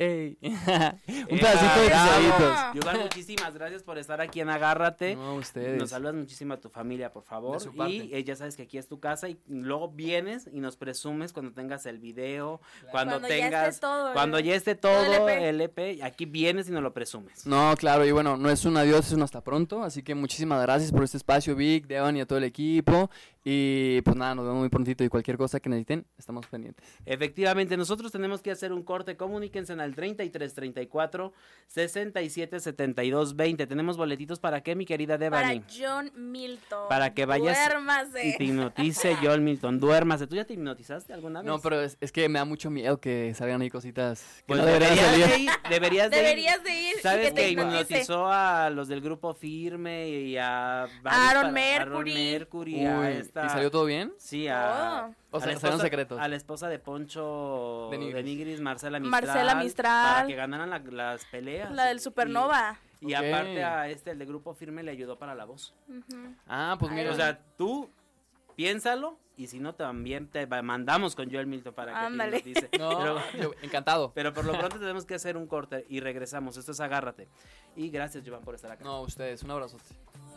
¡Ey! Un pedacito de bravo. tus Yuval, muchísimas gracias por estar aquí en Agárrate. No, ustedes. Nos saludas muchísimo a tu familia, por favor. De su parte. Y ya sabes que aquí es tu casa y luego vienes y nos presumes cuando tengas el video, cuando ya tengas, esté todo, cuando ya esté todo todo el EP. el EP, aquí vienes y nos lo presumes. No, claro, y bueno, no es un adiós, es un hasta pronto, así que muchísimas gracias por este espacio, Vic, Devan y a todo el equipo, y pues nada, nos vemos muy prontito y cualquier cosa que necesiten, estamos pendientes. Efectivamente, nosotros tenemos que hacer un corte, comuníquense al 33 34 67 72 20. Tenemos boletitos para qué, mi querida Devani? Para John Milton. Para que vayas Duérmase. y te hipnotice John Milton, duérmase. ¿Tú ya te hipnotizaste alguna vez? No, pero es que me da mucho miedo que salgan ahí cositas que Pues no deberían salir. deberías de ir. y ¿Sabes que te que hipnotice. hipnotizó a los del grupo Firme y a Aaron Mercury, a Uy, esta... ¿y salió todo bien? Sí, a... Oh. O a sea, la salieron esposa- secretos. A la esposa de Poncho De Nigris. Marcela Marcela Mistral. para que ganaran las peleas. La del Supernova. Y Ok. aparte a el de grupo Firme le ayudó para la voz. Ah, pues mira. O sea, tú piénsalo y si no también te mandamos con Joel Milton para que Ándale. te hipnotice. no, Pero, yo encantado. pero por lo pronto tenemos que hacer un corte y regresamos. Esto es Agárrate. Y gracias, Jovan, por estar acá. No, ustedes, un abrazote.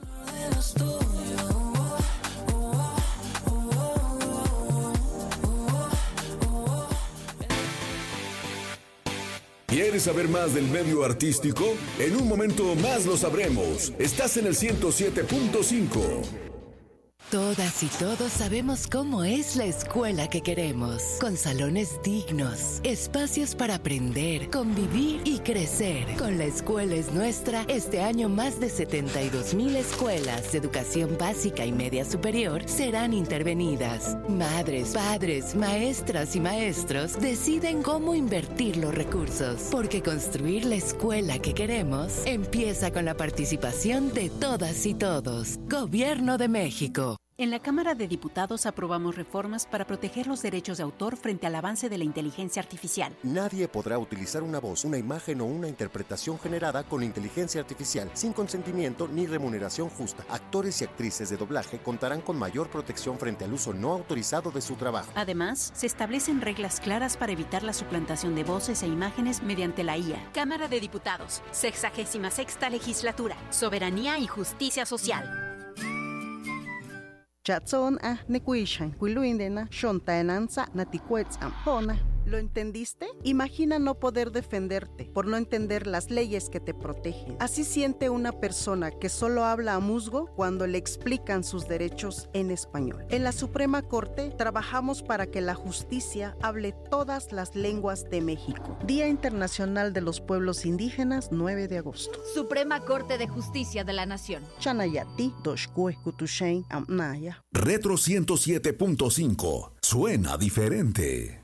¿Quieres saber más del medio artístico? En un momento más lo sabremos. Estás en el 107.5. Todas y todos sabemos cómo es la escuela que queremos, con salones dignos, espacios para aprender, convivir y crecer. Con La Escuela es Nuestra, este año más de 72,000 escuelas de educación básica y media superior serán intervenidas. Madres, padres, maestras y maestros deciden cómo invertir los recursos, porque construir la escuela que queremos empieza con la participación de todas y todos. Gobierno de México. En la Cámara de Diputados aprobamos reformas para proteger los derechos de autor frente al avance de la inteligencia artificial. Nadie podrá utilizar una voz, una imagen o una interpretación generada con inteligencia artificial sin consentimiento ni remuneración justa. Actores y actrices de doblaje contarán con mayor protección frente al uso no autorizado de su trabajo. Además, se establecen reglas claras para evitar la suplantación de voces e imágenes mediante la IA. Cámara de Diputados, 66ª Legislatura, Soberanía y Justicia Social. Chatson nekuishan kuiluindena shontaenanza naticuetz ampona. ¿Lo entendiste? Imagina no poder defenderte por no entender las leyes que te protegen. Así siente una persona que solo habla a musgo cuando le explican sus derechos en español. En la Suprema Corte trabajamos para que la justicia hable todas las lenguas de México. Día Internacional de los Pueblos Indígenas, 9 de agosto. Suprema Corte de Justicia de la Nación. Chanayati, Doshkue, Kutushain, Amnaya. Retro 107.5. Suena diferente.